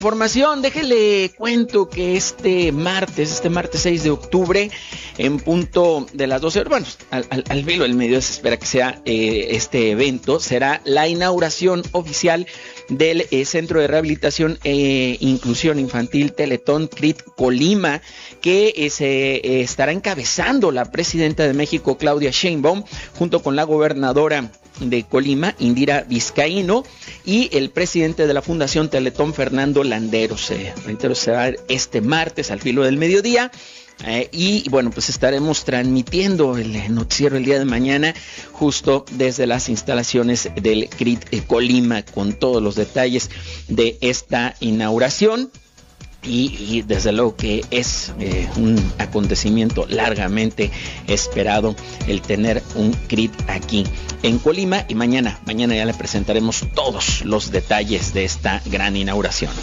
Información, déjele cuento que este martes 6 de octubre, en punto de las 12 horas, bueno, al filo del medio se espera que sea este evento, será la inauguración oficial del Centro de Rehabilitación e Inclusión Infantil Teletón CRIT Colima, que se estará encabezando la presidenta de México, Claudia Sheinbaum, junto con la gobernadora de Colima, Indira Vizcaíno, y el presidente de la Fundación Teletón, Fernando Landeros. Reitero, será este martes al filo del mediodía. Y bueno, pues estaremos transmitiendo el noticiero el día de mañana justo desde las instalaciones del CRIT Colima, con todos los detalles de esta inauguración. Y desde luego que es un acontecimiento largamente esperado el tener un CRIT aquí en Colima, y mañana ya le presentaremos todos los detalles de esta gran inauguración.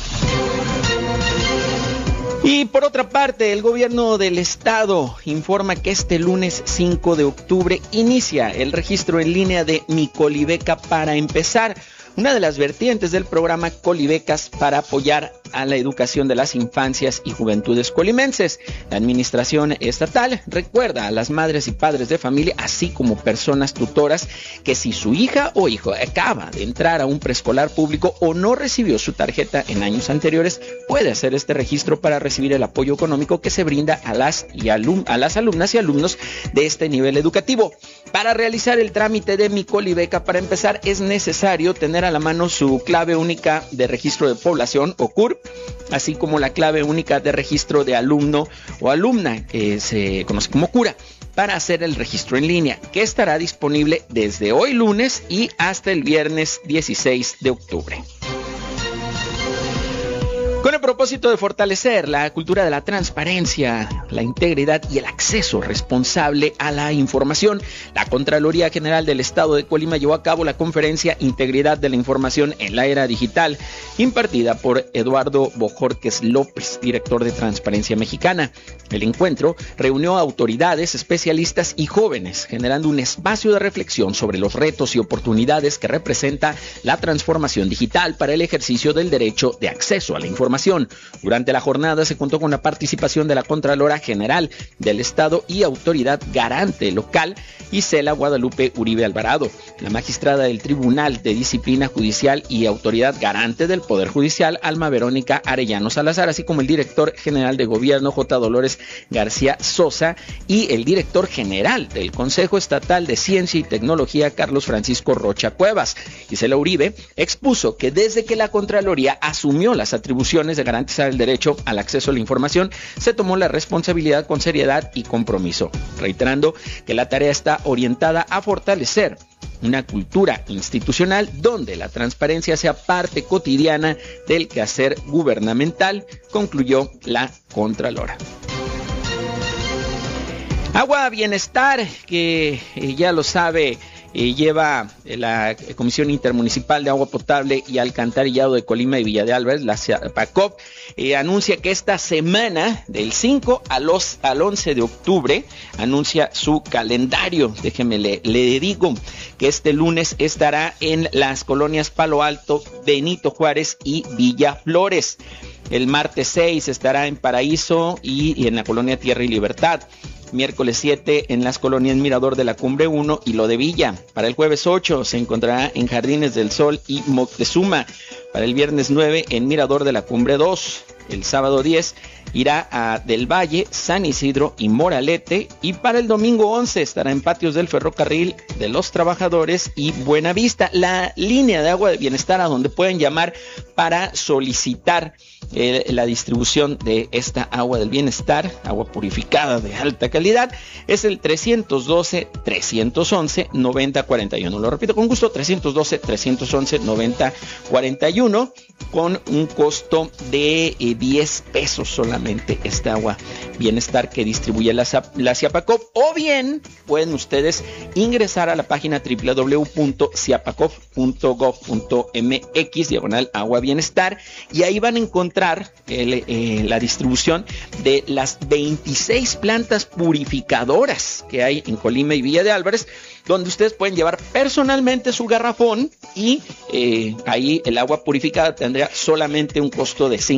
Y por otra parte, el gobierno del estado informa que este lunes 5 de octubre inicia el registro en línea de Mi Colibeca para empezar, una de las vertientes del programa Colibecas para apoyar a la educación de las infancias y juventudes colimenses. La administración estatal recuerda a las madres y padres de familia, así como personas tutoras, que si su hija o hijo acaba de entrar a un preescolar público o no recibió su tarjeta en años anteriores, puede hacer este registro para recibir el apoyo económico que se brinda a las alumnas y alumnos de este nivel educativo. Para realizar el trámite de Mi Colibeca para empezar, es necesario tener a la mano su clave única de registro de población o CURP, así como la clave única de registro de alumno o alumna, que se conoce como CURA, para hacer el registro en línea, que estará disponible desde hoy lunes y hasta el viernes 16 de octubre. Con el propósito de fortalecer la cultura de la transparencia, la integridad y el acceso responsable a la información, la Contraloría General del Estado de Colima llevó a cabo la conferencia Integridad de la Información en la Era Digital, impartida por Eduardo Bojorquez López, director de Transparencia Mexicana. El encuentro reunió a autoridades, especialistas y jóvenes, generando un espacio de reflexión sobre los retos y oportunidades que representa la transformación digital para el ejercicio del derecho de acceso a la información. Durante la jornada se contó con la participación de la Contralora General del Estado y Autoridad Garante Local, Isela Guadalupe Uribe Alvarado, la magistrada del Tribunal de Disciplina Judicial y Autoridad Garante del Poder Judicial, Alma Verónica Arellano Salazar, así como el director general de Gobierno, J. Dolores García Sosa, y el director general del Consejo Estatal de Ciencia y Tecnología, Carlos Francisco Rocha Cuevas. Isela Uribe expuso que desde que la Contraloría asumió las atribuciones de garantizar el derecho al acceso a la información, se tomó la responsabilidad con seriedad y compromiso, reiterando que la tarea está orientada a fortalecer una cultura institucional donde la transparencia sea parte cotidiana del quehacer gubernamental, concluyó la Contralora. Agua Bienestar, que ya lo sabe, lleva la Comisión Intermunicipal de Agua Potable y Alcantarillado de Colima y Villa de Álvarez, la CEPACOP, anuncia que esta semana, del 5 al 11 de octubre, anuncia su calendario. Déjeme le digo que este lunes estará en las colonias Palo Alto, Benito Juárez y Villa Flores. El martes 6 estará en Paraíso y en la colonia Tierra y Libertad. Miércoles 7 en las colonias Mirador de la Cumbre 1 y Lo de Villa. Para el jueves 8 se encontrará en Jardines del Sol y Moctezuma. Para el viernes 9 en Mirador de la Cumbre 2. El sábado 10 irá a Del Valle, San Isidro y Moralete. Y para el domingo 11 estará en Patios del Ferrocarril, de los Trabajadores y Buenavista. La línea de Agua de Bienestar a donde pueden llamar para solicitar la distribución de esta agua del bienestar, agua purificada de alta calidad, es el 312-311-9041. Lo repito con gusto, 312-311-9041, con un costo de 10 pesos solamente solamente esta agua Bienestar que distribuye la Ciapacop, o bien pueden ustedes ingresar a la página www.ciapacop.gov.mx/agua bienestar, y ahí van a encontrar la distribución de las 26 plantas purificadoras que hay en Colima y Villa de Álvarez, donde ustedes pueden llevar personalmente su garrafón y ahí el agua purificada tendría solamente un costo de